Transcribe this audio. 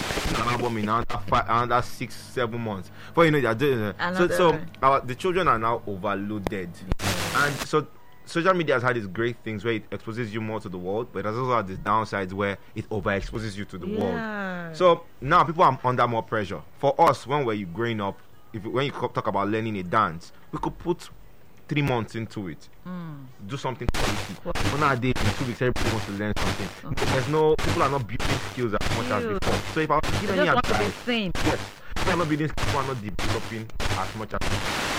an album in another 6-7 months. For you know, they're doing it. The children are now overloaded, and so social media has had its great things where it exposes you more to the world, but it has also had its downsides where it overexposes you to the world. So now people are under more pressure. For us, when we're growing up, when you talk about learning a dance, we could put 3 months into it, do something quality. But nowadays, in 2 weeks, everybody wants to learn something. People are not building skills as much as before. So if I was to give any advice, yes, people are not building skills, people are not developing as much as before.